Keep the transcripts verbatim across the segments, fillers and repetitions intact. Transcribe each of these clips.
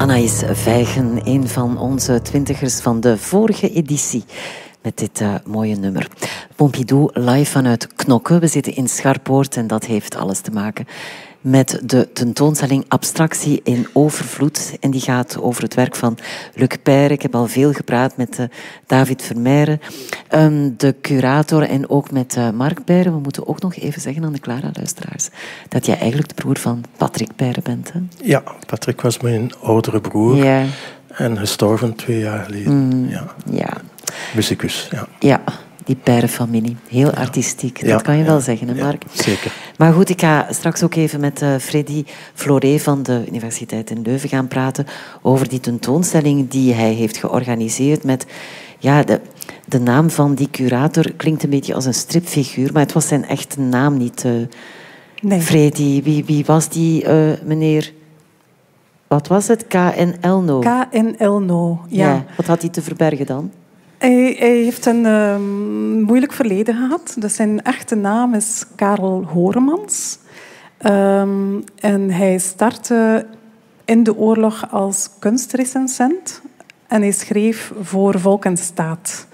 Anaïs Vijgen, een van onze twintigers van de vorige editie, met dit uh, mooie nummer. Pompidou live vanuit Knokke. We zitten in Scharpoort en dat heeft alles te maken met de tentoonstelling Abstractie in Overvloed. En die gaat over het werk van Luc Peyre. Ik heb al veel gepraat met uh, David Vermeijren, um, de curator, en ook met uh, Mark Peyre. We moeten ook nog even zeggen aan de Clara-luisteraars dat jij eigenlijk de broer van Patrick Peyre bent. Hè? Ja, Patrick was mijn oudere broer. Ja. En gestorven twee jaar geleden. Mm, ja. ja. Musicus, ja. Ja. Die Peyre-familie. Heel artistiek, dat ja, kan je ja, wel zeggen, hè Mark? Ja, zeker. Maar goed, ik ga straks ook even met uh, Freddy Floré van de Universiteit in Leuven gaan praten over die tentoonstelling die hij heeft georganiseerd met... Ja, de, de naam van die curator klinkt een beetje als een stripfiguur, maar het was zijn echte naam niet. Uh, nee. Freddy, wie, wie was die uh, meneer... Wat was het? K N L N O? K N L N O, ja. ja. Wat had hij te verbergen dan? Hij, hij heeft een uh, moeilijk verleden gehad. Dus zijn echte naam is Karel Horemans. Um, en hij startte in de oorlog als kunstrecensent. En hij schreef voor Volk en Staat.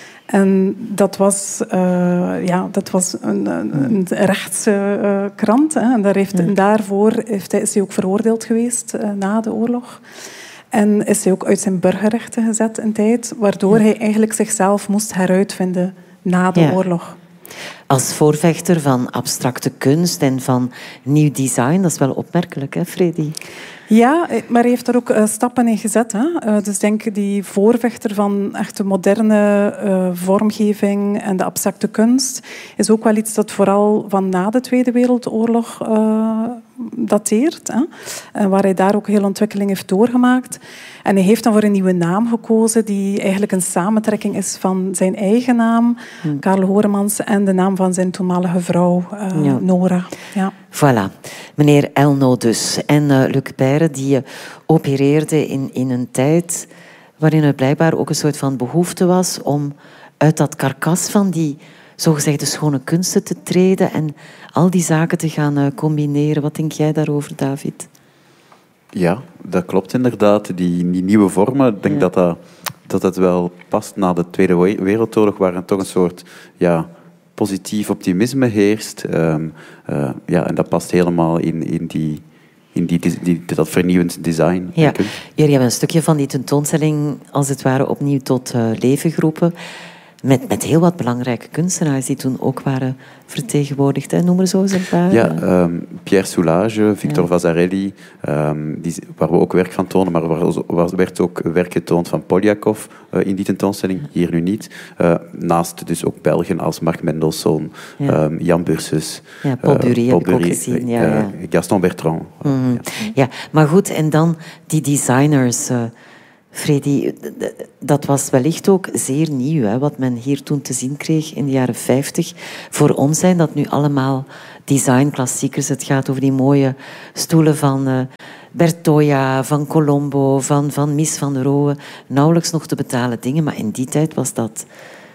En dat was, uh, ja, dat was een, een, een rechtse uh, krant. Hè. En, daar heeft, en daarvoor heeft hij, is hij ook veroordeeld geweest uh, na de oorlog. En is hij ook uit zijn burgerrechten gezet een tijd, waardoor hij eigenlijk zichzelf moest heruitvinden na de ja. oorlog. Als voorvechter van abstracte kunst en van nieuw design, dat is wel opmerkelijk, hè, Freddy? Ja, maar hij heeft er ook uh, stappen in gezet. Hè. Uh, dus denk ik, die voorvechter van echt de moderne uh, vormgeving en de abstracte kunst is ook wel iets dat vooral van na de Tweede Wereldoorlog uh, dateert. Hè. En waar hij daar ook heel ontwikkeling heeft doorgemaakt. En hij heeft dan voor een nieuwe naam gekozen die eigenlijk een samentrekking is van zijn eigen naam, hmm. Karel Horemans, en de naam van zijn toenmalige vrouw, uh, ja. Nora. Ja. Voilà. Meneer Elno dus. En uh, Luc Peyre, die uh, opereerde in, in een tijd waarin er blijkbaar ook een soort van behoefte was om uit dat karkas van die zogezegde schone kunsten te treden en al die zaken te gaan uh, combineren. Wat denk jij daarover, David? Ja, dat klopt inderdaad. Die, die nieuwe vormen, ik denk ja. dat, dat, dat het wel past na de Tweede Wereldoorlog, waar er toch een soort ja, positief optimisme heerst. Um, uh, ja, en dat past helemaal in, in, die, in die, die, die, dat vernieuwend design. Ja. Jullie hebben een stukje van die tentoonstelling als het ware opnieuw tot uh, leven geroepen. Met, met heel wat belangrijke kunstenaars die toen ook waren vertegenwoordigd. Hè? Noem er zo eens een paar. Ja, um, Pierre Soulages, Victor ja. Vasarely, um, die, waar we ook werk van tonen, maar er werd ook werk getoond van Polyakov uh, in die tentoonstelling, hier nu niet. Uh, naast dus ook Belgen als Marc Mendelssohn, ja. um, Jan Bursus, ja, Paul Bury uh, heb ik ook gezien. Ja, uh, ja. Gaston Bertrand. Mm. Ja. ja, maar goed, en dan die designers... Uh, Freddy, dat was wellicht ook zeer nieuw, hè, wat men hier toen te zien kreeg in de jaren vijftig. Voor ons zijn dat nu allemaal designklassiekers. Het gaat over die mooie stoelen van uh, Bertoia, van Colombo, van, van Mies van der Rohe. Nauwelijks nog te betalen dingen, maar in die tijd was dat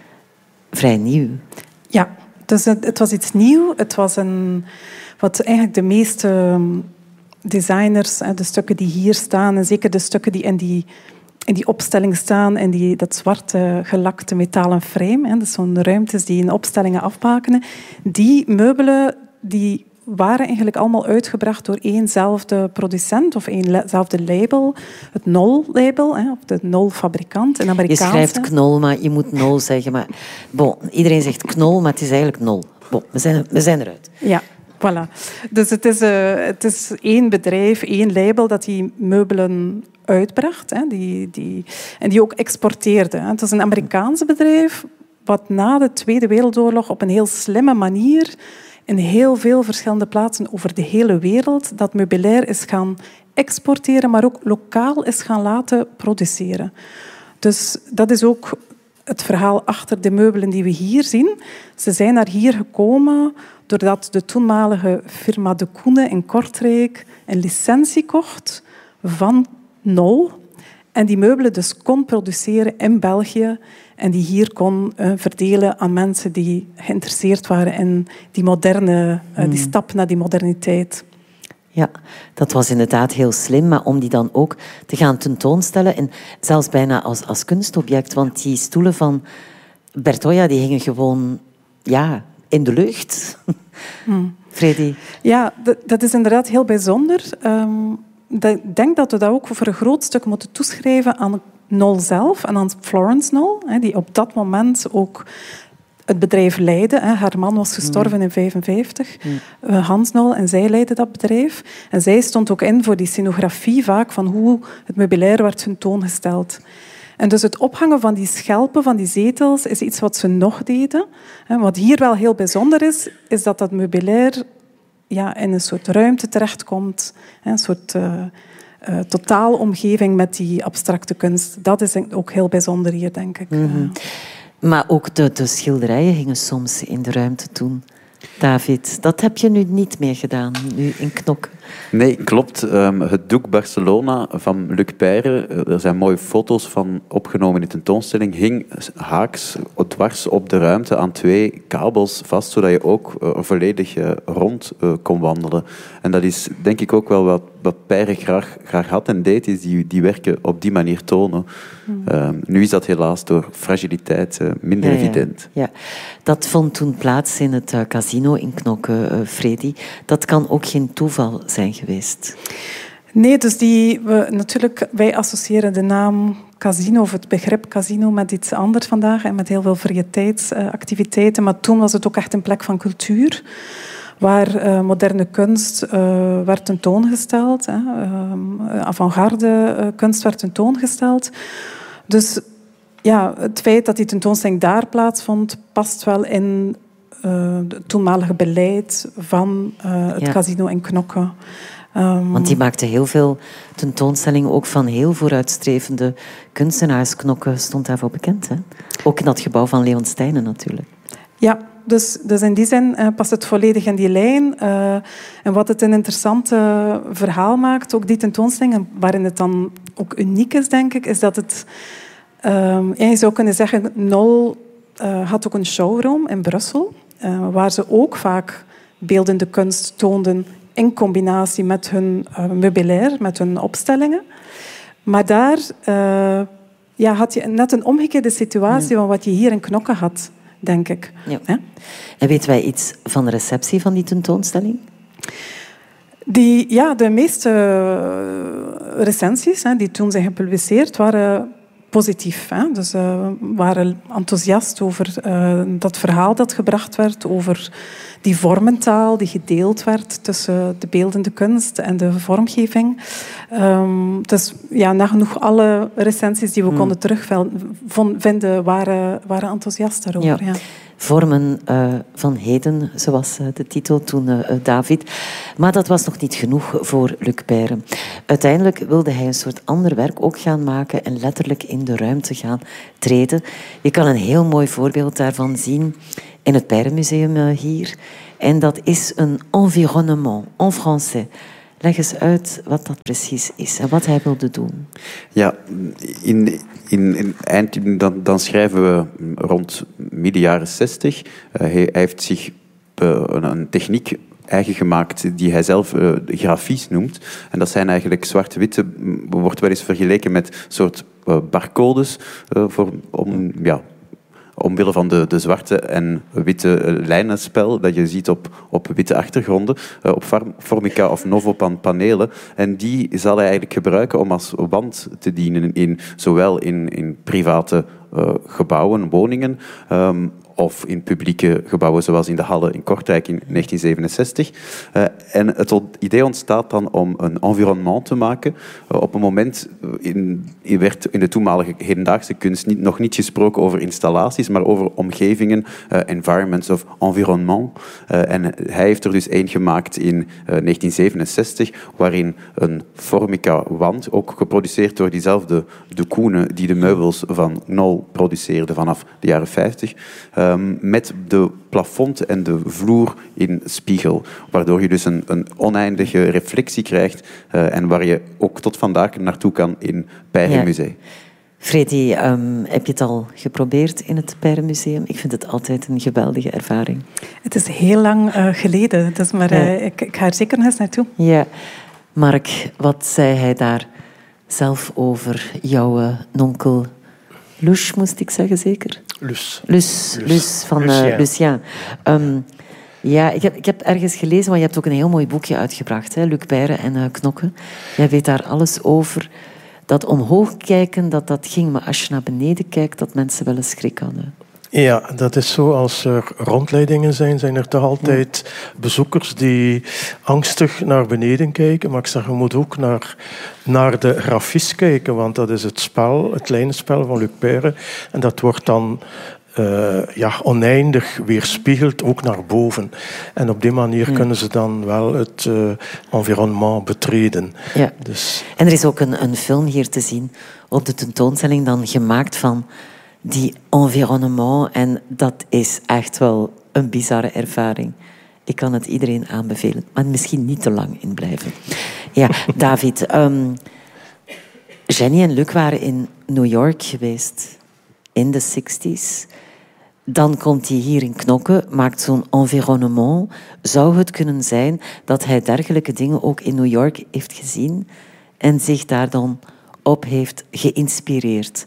vrij nieuw. Ja, dus het, het was iets nieuw. Het was een, wat eigenlijk de meeste designers, de stukken die hier staan, en zeker de stukken die in die... in die opstelling staan en die, dat zwarte gelakte metalen frame, hè, dus zo'n ruimtes die in opstellingen afbakenen, die meubelen die waren eigenlijk allemaal uitgebracht door éénzelfde producent of éénzelfde label, het Knoll-label, hè, of de Knoll-fabrikant, een Amerikaanse. Je schrijft Knoll, maar je moet Knoll zeggen. Maar, bon, iedereen zegt Knoll, maar het is eigenlijk Knoll. Bon, we zijn, we zijn eruit. Ja. Voilà. Dus het is, uh, het is één bedrijf, één label dat die meubelen uitbracht. Hè, die, die, en die ook exporteerde. Hè. Het was een Amerikaans bedrijf wat na de Tweede Wereldoorlog op een heel slimme manier in heel veel verschillende plaatsen over de hele wereld dat meubilair is gaan exporteren, maar ook lokaal is gaan laten produceren. Dus dat is ook het verhaal achter de meubelen die we hier zien. Ze zijn naar hier gekomen doordat de toenmalige firma De Koene in Kortrijk een licentie kocht van Knoll. En die meubelen dus kon produceren in België en die hier kon uh, verdelen aan mensen die geïnteresseerd waren in die moderne, uh, die stap naar die moderniteit. Ja, dat was inderdaad heel slim, maar om die dan ook te gaan tentoonstellen en zelfs bijna als, als kunstobject, want die stoelen van Bertoia die hingen gewoon ja, in de lucht. Hmm. Freddy? Ja, d- dat is inderdaad heel bijzonder. Um, ik denk dat we dat ook voor een groot stuk moeten toeschrijven aan Knoll zelf en aan Florence Knoll, die op dat moment ook het bedrijf leidde. Haar man was gestorven mm. in negentien vijfenvijftig, mm. Hans Knoll, en zij leidde dat bedrijf. En zij stond ook in voor die scenografie vaak van hoe het meubilair werd tentoongesteld. En dus het ophangen van die schelpen, van die zetels, is iets wat ze nog deden. Wat hier wel heel bijzonder is, is dat dat meubilair ja, in een soort ruimte terechtkomt. Een soort uh, uh, totaalomgeving met die abstracte kunst. Dat is ook heel bijzonder hier, denk ik. Mm-hmm. Maar ook de, de schilderijen hingen soms in de ruimte toen. David, dat heb je nu niet meer gedaan, nu in Knokke. Nee, klopt. Um, het doek Barcelona van Luc Peyre, er zijn mooie foto's van opgenomen in de tentoonstelling, hing haaks dwars op de ruimte aan twee kabels vast, zodat je ook uh, volledig uh, rond uh, kon wandelen. En dat is denk ik ook wel wat, wat Peyre graag, graag had en deed, is die, die werken op die manier tonen. Hmm. Um, nu is dat helaas door fragiliteit uh, minder ja, ja. evident. Ja. Dat vond toen plaats in het uh, casino in Knokke, uh, Freddy. Dat kan ook geen toeval zijn geweest. Nee, dus die, we, natuurlijk, wij associëren de naam casino of het begrip casino met iets anders vandaag en met heel veel variëteitsactiviteiten. Maar toen was het ook echt een plek van cultuur, waar uh, moderne kunst uh, werd tentoongesteld. Hè. Uh, avant-garde uh, kunst werd tentoongesteld. Dus ja, het feit dat die tentoonstelling daar plaatsvond, past wel in uh, het toenmalige beleid van uh, het ja. casino in Knokke. Um, Want die maakte heel veel tentoonstellingen, ook van heel vooruitstrevende kunstenaars. Knokke stond daarvoor bekend, hè? Ook in dat gebouw van Leon Steijnen natuurlijk. Ja, dus, dus in die zin uh, past het volledig in die lijn. Uh, en wat het een interessant uh, verhaal maakt, ook die tentoonstelling, waarin het dan ook uniek is, denk ik, is dat het... Um, ja, je zou kunnen zeggen, Knoll uh, had ook een showroom in Brussel, uh, waar ze ook vaak beeldende kunst toonden in combinatie met hun uh, meubilair, met hun opstellingen. Maar daar uh, ja, had je net een omgekeerde situatie ja. van wat je hier in Knokke had, denk ik. Ja. Ja? En weten wij iets van de receptie van die tentoonstelling? Die, ja, de meeste recensies hè, die toen zijn gepubliceerd waren positief. Hè? Dus uh, waren enthousiast over uh, dat verhaal dat gebracht werd, over die vormentaal die gedeeld werd tussen de beeldende kunst en de vormgeving. Um, dus ja, nagenoeg alle recensies die we hmm. konden terugvinden waren, waren enthousiast daarover. Ja. Ja. Vormen uh, van heden, zoals uh, de titel toen, uh, David. Maar dat was nog niet genoeg voor Luc Peyre. Uiteindelijk wilde hij een soort ander werk ook gaan maken en letterlijk in de ruimte gaan treden. Je kan een heel mooi voorbeeld daarvan zien in het Peyre Museum uh, hier. En dat is een environnement, en français. Leg eens uit wat dat precies is en wat hij wilde doen. Ja, in, in, in eind, dan, dan schrijven we rond midden jaren zestig. Uh, hij, hij heeft zich uh, een, een techniek eigen gemaakt die hij zelf uh, grafies noemt. En dat zijn eigenlijk zwart-witte, wordt wel eens vergeleken met soort uh, barcodes uh, voor, om... Ja, omwille van de, de zwarte en witte lijnenspel dat je ziet op, op witte achtergronden, uh, op Formica of Novopan panelen. En die zal hij eigenlijk gebruiken om als wand te dienen, in, zowel in, in private uh, gebouwen, woningen, um, of in publieke gebouwen, zoals in de Halle in Kortrijk in negentien zevenenzestig. Uh, en het idee ontstaat dan om een environnement te maken. Uh, op een moment in, in werd in de toenmalige hedendaagse kunst niet, nog niet gesproken over installaties, maar over omgevingen, uh, environments of environnement. Uh, en hij heeft er dus één gemaakt in uh, negentien zevenenzestig, waarin een Formica-wand, ook geproduceerd door diezelfde de Koenen die de meubels van Knoll produceerde vanaf de jaren vijftig, Um, met de plafond en de vloer in spiegel. Waardoor je dus een, een oneindige reflectie krijgt uh, en waar je ook tot vandaag naartoe kan in Peyre ja. Museum. Freddy, um, heb je het al geprobeerd in het Peyre-museum? Ik vind het altijd een geweldige ervaring. Het is heel lang uh, geleden, dus maar uh, ja. ik, ik ga er zeker nog eens naartoe. Ja. Mark, wat zei hij daar zelf over jouw uh, nonkel Luce, moest ik zeggen, zeker? Luce. Luce, Luce van uh, Lucien. Um, ja, ik heb, ik heb ergens gelezen, maar je hebt ook een heel mooi boekje uitgebracht, hè? Luc Peyre en uh, Knokke. Jij weet daar alles over. Dat omhoog kijken, dat dat ging, maar als je naar beneden kijkt, dat mensen wel een schrik hadden. Ja, dat is zo. Als er rondleidingen zijn, zijn er toch altijd ja. bezoekers die angstig naar beneden kijken. Maar ik zeg, je moet ook naar, naar de grafies kijken, want dat is het spel, het kleine spel van Luc Peyre. En dat wordt dan uh, ja, oneindig weerspiegeld, ook naar boven. En op die manier ja. kunnen ze dan wel het uh, environnement betreden. Ja. Dus... En er is ook een, een film hier te zien op de tentoonstelling, dan gemaakt van die environnement. En dat is echt wel een bizarre ervaring. Ik kan het iedereen aanbevelen, maar misschien niet te lang in blijven. Ja, David. Um, Jenny en Luc waren in New York geweest in de zestig's. Dan komt hij hier in Knokke, maakt zo'n environnement. Zou het kunnen zijn dat hij dergelijke dingen ook in New York heeft gezien en zich daar dan op heeft geïnspireerd?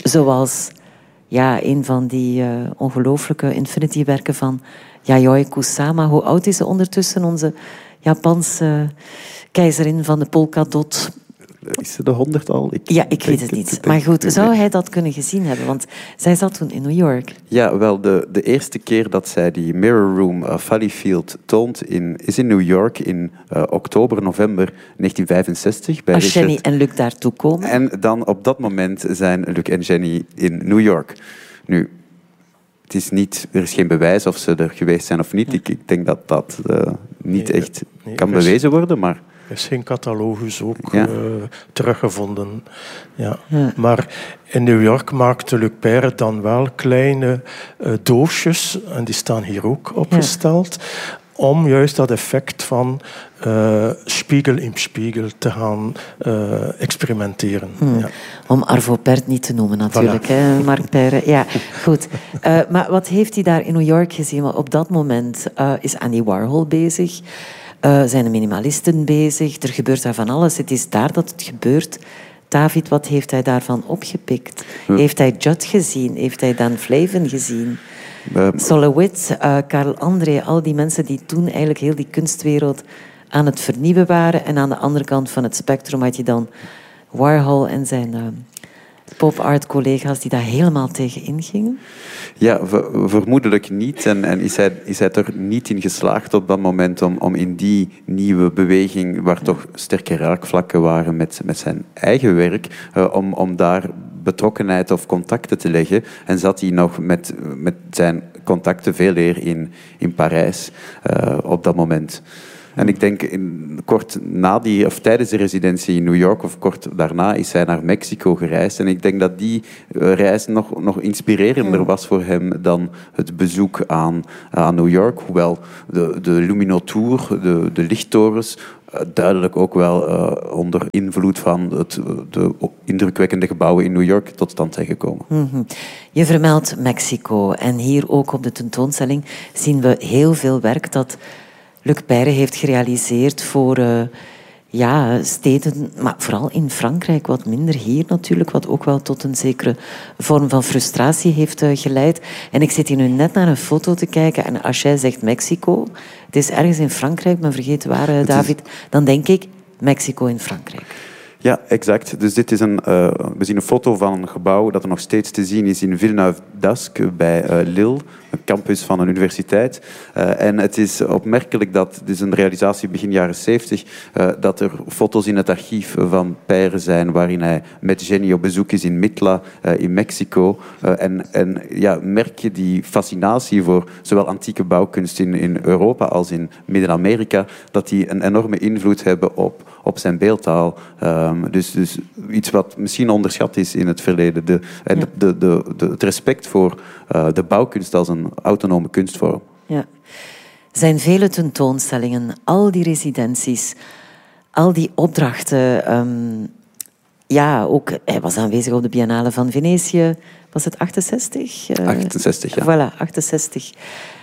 Zoals ja, een van die uh, ongelooflijke Infinity-werken van Yayoi Kusama. Hoe oud is ze ondertussen, onze Japanse keizerin van de polkadot? Is ze de honderd al? Ik ja, ik weet het niet. Het, maar goed, zou hij dat kunnen gezien hebben? Want zij zat toen in New York. Ja, wel, de, de eerste keer dat zij die Mirror Room uh, Valleyfield toont, in, is in New York in uh, oktober, november negentien vijfenzestig. Bij Als Richard. Jenny en Luc daartoe komen. En dan op dat moment zijn Luc en Jenny in New York. Nu, het is niet, er is geen bewijs of ze er geweest zijn of niet. Ja. Ik, ik denk dat dat uh, niet nee, echt nee, kan bewezen worden, maar... Er is geen catalogus ook ja. uh, teruggevonden. Ja. Ja. Maar in New York maakte Luc Peyre dan wel kleine uh, doosjes, en die staan hier ook opgesteld, ja. om juist dat effect van uh, spiegel in spiegel te gaan uh, experimenteren. Hmm. Ja. Om Arvo Pärt niet te noemen natuurlijk, voilà. hè, Mark Peyre. Ja, goed. Uh, maar wat heeft hij daar in New York gezien? Want op dat moment uh, is Andy Warhol bezig. Uh, zijn de minimalisten bezig. Er gebeurt daar van alles. Het is daar dat het gebeurt. David, wat heeft hij daarvan opgepikt? Ja. Heeft hij Judd gezien? Heeft hij Dan Flavin gezien? Uh, Solowitz, uh, Karl André, al die mensen die toen eigenlijk heel die kunstwereld aan het vernieuwen waren. En aan de andere kant van het spectrum had je dan Warhol en zijn uh, pop-art-collega's die daar helemaal tegen ingingen. Ja, ver- vermoedelijk niet. En, en is, hij, is hij er niet in geslaagd op dat moment om, om in die nieuwe beweging, waar toch sterke raakvlakken waren met, met zijn eigen werk, uh, om, om daar betrokkenheid of contacten te leggen. En zat hij nog met, met zijn contacten veel eer in, in Parijs uh, op dat moment. En ik denk, in, kort na die, of tijdens de residentie in New York, of kort daarna, is hij naar Mexico gereisd. En ik denk dat die reis nog, nog inspirerender was voor hem dan het bezoek aan, aan New York. Hoewel de, de Luminotour, de, de lichttorens, duidelijk ook wel uh, onder invloed van het, de indrukwekkende gebouwen in New York tot stand zijn gekomen. Mm-hmm. Je vermeldt Mexico. En hier ook op de tentoonstelling zien we heel veel werk dat Luc Peyre heeft gerealiseerd voor uh, ja, steden, maar vooral in Frankrijk, wat minder hier natuurlijk, wat ook wel tot een zekere vorm van frustratie heeft uh, geleid. En ik zit hier nu net naar een foto te kijken en als jij zegt Mexico, het is ergens in Frankrijk, maar vergeet waar, uh, David, dan denk ik Mexico in Frankrijk. Ja, exact. Dus dit is een, uh, we zien een foto van een gebouw dat er nog steeds te zien is in Villeneuve-d'Ascq bij uh, Lille, een campus van een universiteit. Uh, en het is opmerkelijk dat, dit is een realisatie begin jaren zeventig, uh, dat er foto's in het archief van Peyre zijn waarin hij met Jenny op bezoek is in Mitla, uh, in Mexico. Uh, en en ja, merk je die fascinatie voor zowel antieke bouwkunst in, in Europa als in Midden-Amerika, dat die een enorme invloed hebben op, op zijn beeldtaal. Uh, Dus, dus iets wat misschien onderschat is in het verleden. De, en ja. de, de, de, het respect voor uh, de bouwkunst als een autonome kunstvorm. Ja. Zijn vele tentoonstellingen, al die residenties, al die opdrachten. Um, ja, ook, hij was aanwezig op de Biennale van Venetië. Was het achtenzestig? Uh, achtenzestig, ja. Voilà, achtenzestig.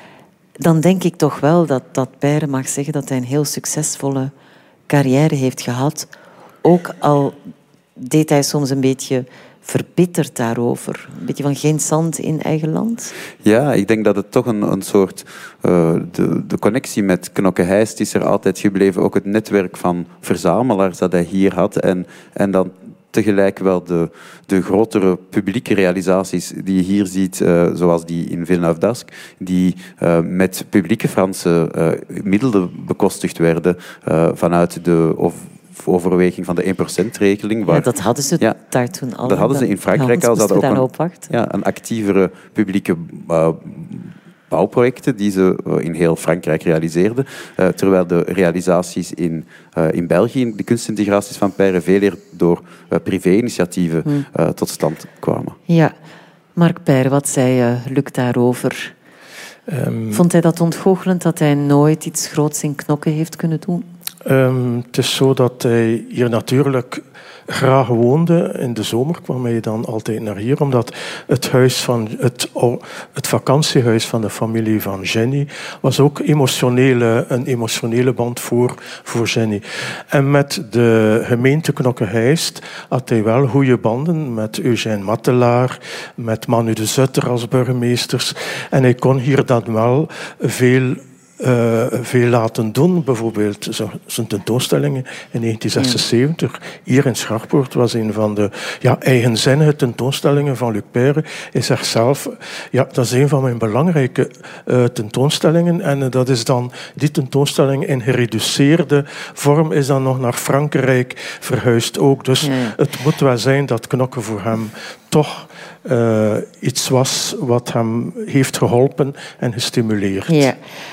Dan denk ik toch wel dat, dat Peyre mag zeggen dat hij een heel succesvolle carrière heeft gehad. Ook al deed hij soms een beetje verbitterd daarover. Een beetje van geen zand in eigen land. Ja, ik denk dat het toch een, een soort... Uh, de, de connectie met Knokke Heist is er altijd gebleven. Ook het netwerk van verzamelaars dat hij hier had. En, en dan tegelijk wel de, de grotere publieke realisaties die je hier ziet, uh, zoals die in Villeneuve d'Ascq, die uh, met publieke Franse uh, middelen bekostigd werden uh, vanuit de... Of, overweging van de één procent-regeling. Ja, dat hadden ze ja, daar toen al. Dat hadden ze in Frankrijk al. Ze hadden ook een, ja, een actievere publieke uh, bouwprojecten die ze uh, in heel Frankrijk realiseerden. Uh, terwijl de realisaties in, uh, in België, de kunstintegraties van Peyre, veel eer door uh, privé-initiatieven hmm. uh, tot stand kwamen. Ja. Marc Peyre, wat zei uh, Luc daarover? Um, Vond hij dat ontgoochelend dat hij nooit iets groots in Knokke heeft kunnen doen? Um, het is zo dat hij hier natuurlijk graag woonde. In de zomer kwam hij dan altijd naar hier, omdat het, huis van, het, het vakantiehuis van de familie van Jenny was ook emotionele, een emotionele band voor, voor Jenny. En met de gemeente Knokke-Heist had hij wel goede banden met Eugène Mattelaar, met Manu de Zutter als burgemeesters. En hij kon hier dan wel veel Uh, veel laten doen. Bijvoorbeeld zijn tentoonstellingen in negentien zesenzeventig. Hier in Scharpoort was een van de ja, eigenzinnige tentoonstellingen van Luc Peyre. Hij zegt zelf, ja, dat is een van mijn belangrijke uh, tentoonstellingen. En uh, dat is dan, die tentoonstelling in gereduceerde vorm is dan nog naar Frankrijk verhuisd ook. Dus ja. Het moet wel zijn dat Knokke voor hem toch uh, iets was wat hem heeft geholpen en gestimuleerd. Ja.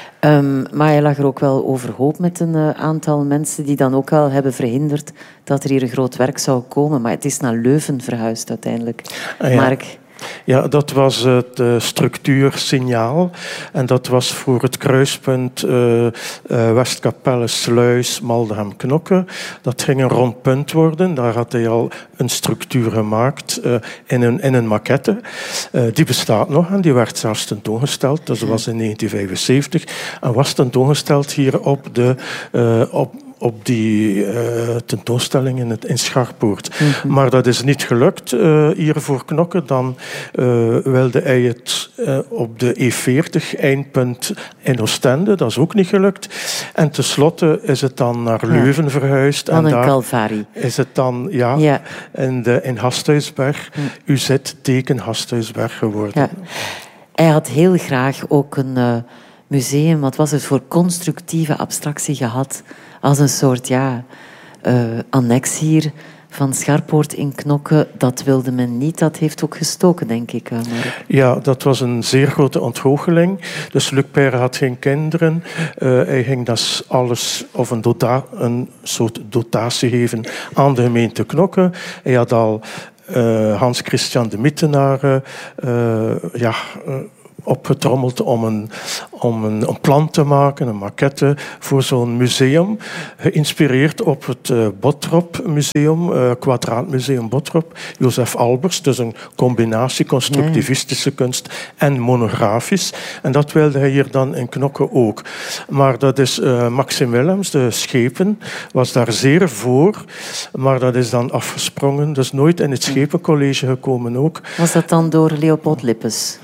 Um, maar hij lag er ook wel overhoop met een uh, aantal mensen die dan ook al hebben verhinderd dat er hier een groot werk zou komen. Maar het is naar Leuven verhuisd uiteindelijk. Ah, ja. Mark? Ja, dat was het uh, structuursignaal. En dat was voor het kruispunt uh, uh, Westkapelle, Sluis, Maldegem, Knokke. Dat ging een rond punt worden. Daar had hij al een structuur gemaakt uh, in, een, in een maquette. Uh, die bestaat nog en die werd zelfs tentoongesteld. Dat was in negentien vijfenzeventig. En was tentoongesteld hier op de... Uh, op op die uh, tentoonstelling in, het, in Scharpoort. Mm-hmm. Maar dat is niet gelukt uh, hier voor Knokke. Dan uh, wilde hij het uh, op de E veertig, eindpunt in Oostende. Dat is ook niet gelukt. En tenslotte is het dan naar Leuven ja. verhuisd. Van en een daar Calvarie. Is het dan ja, ja. in, de, in Hasthuisberg, mm. U Z-teken Hasthuisberg geworden. Ja. Hij had heel graag ook een uh, museum, wat was het, voor constructieve abstractie gehad. Als een soort ja, uh, annex hier van Scharpoort in Knokke. Dat wilde men niet. Dat heeft ook gestoken, denk ik. Uh, ja, dat was een zeer grote ontgoocheling. Dus Luc Peyre had geen kinderen. Uh, hij ging dus alles, of een, dota- een soort dotatie geven aan de gemeente Knokke. Hij had al uh, Hans Christian de Mittenaar uh, ja, uh, opgetrommeld om, een, om een, een plan te maken, een maquette voor zo'n museum. Geïnspireerd op het uh, Bottrop Museum, uh, Kwadraatmuseum Bottrop, Josef Albers. Dus een combinatie constructivistische kunst en monografisch. En dat wilde hij hier dan in Knokke ook. Maar dat is uh, Maxim Willems, de schepen, was daar zeer voor. Maar dat is dan afgesprongen. Dus nooit in het Schepencollege gekomen ook. Was dat dan door Leopold Lippes?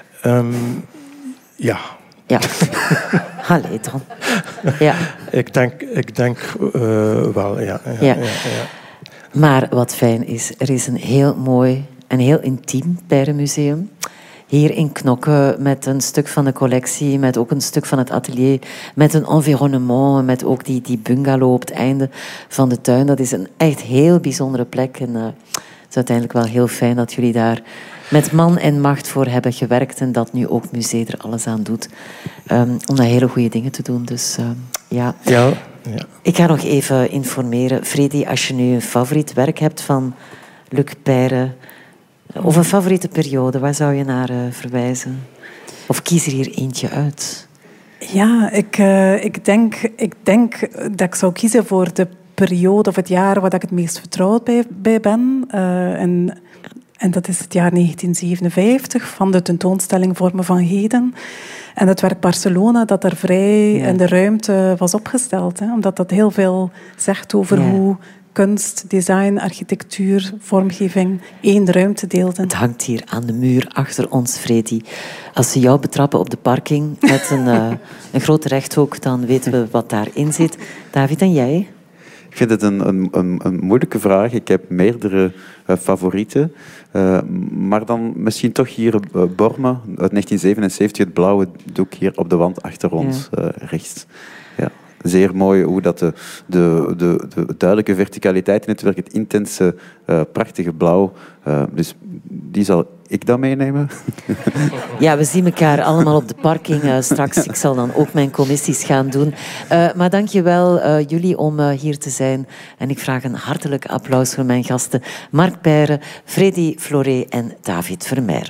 Um, ja. Ja. Allee dan. Ja. Ik denk, ik denk uh, wel, ja. Ja, ja. ja, ja. Maar wat fijn is, er is een heel mooi en heel intiem Peyre museum. Hier in Knokke met een stuk van de collectie, met ook een stuk van het atelier, met een environnement, met ook die, die bungalow op het einde van de tuin. Dat is een echt heel bijzondere plek. En uh, het is uiteindelijk wel heel fijn dat jullie daar met man en macht voor hebben gewerkt en dat nu ook Musée er alles aan doet um, om daar hele goede dingen te doen. Dus uh, ja. ja, ja. Ik ga nog even informeren. Freddy, als je nu een favoriet werk hebt van Luc Peyre, of een favoriete periode, waar zou je naar uh, verwijzen? Of kies er hier eentje uit? Ja, ik, uh, ik, denk, ik denk dat ik zou kiezen voor de periode of het jaar waar ik het meest vertrouwd bij, bij ben. Uh, en, en dat is het jaar negentien zevenenvijftig van de tentoonstelling Vormen van Heden. En het werk Barcelona dat daar vrij ja. in de ruimte was opgesteld. Hè, omdat dat heel veel zegt over ja. hoe kunst, design, architectuur, vormgeving één ruimte deelden. Het hangt hier aan de muur achter ons, Fredy. Als ze jou betrappen op de parking met een, uh, een grote rechthoek, dan weten we wat daarin zit. David, en jij? Ik vind het een, een, een, een moeilijke vraag. Ik heb meerdere uh, favorieten. Uh, maar dan misschien toch hier uh, Borma uit negentien zevenenzeventig, het blauwe doek hier op de wand achter ons ja. uh, rechts. Ja. Zeer mooi hoe dat de, de, de, de duidelijke verticaliteit in het werk, het intense, uh, prachtige blauw. Uh, dus die zal ik dan meenemen. Ja, we zien elkaar allemaal op de parking uh, straks. Ik zal dan ook mijn commissies gaan doen. Uh, maar dank je wel, uh, jullie, om uh, hier te zijn. En ik vraag een hartelijk applaus voor mijn gasten Marc Peyre, Fredy Floré en David Vermeijren.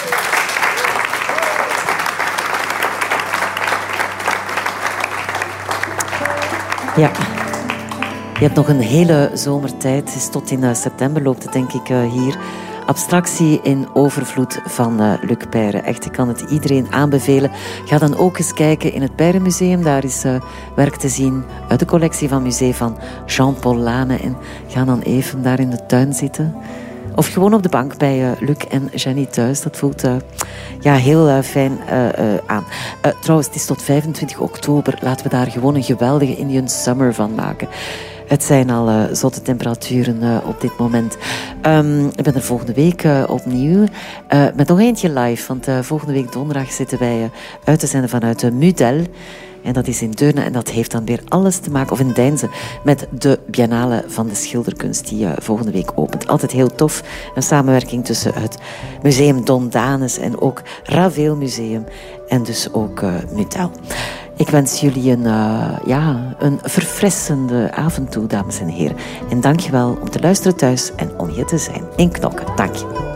Ja, je hebt nog een hele zomertijd. Dus tot in uh, september loopt het, denk ik, uh, hier. Abstractie in overvloed van uh, Luc Peyre. Echt, ik kan het iedereen aanbevelen. Ga dan ook eens kijken in het Peyre Museum. Daar is uh, werk te zien uit de collectie van Museum van Jean-Paul Lane. En ga dan even daar in de tuin zitten. Of gewoon op de bank bij uh, Luc en Jenny thuis. Dat voelt uh, ja, heel uh, fijn uh, uh, aan. Uh, trouwens, het is tot vijfentwintig oktober. Laten we daar gewoon een geweldige Indian Summer van maken. Het zijn al uh, zotte temperaturen uh, op dit moment. Um, ik ben er volgende week uh, opnieuw. Uh, met nog eentje live. Want uh, volgende week donderdag zitten wij uh, uit te zenden vanuit uh, Mudel. En dat is in Deurne en dat heeft dan weer alles te maken, of in Deinze, met de Biennale van de Schilderkunst die uh, volgende week opent. Altijd heel tof. Een samenwerking tussen het Museum Don Danes en ook Ravel Museum en dus ook uh, Mudel. Ik wens jullie een, uh, ja, een verfrissende avond toe, dames en heren. En dank je wel om te luisteren thuis en om hier te zijn in Knokke. Dank je.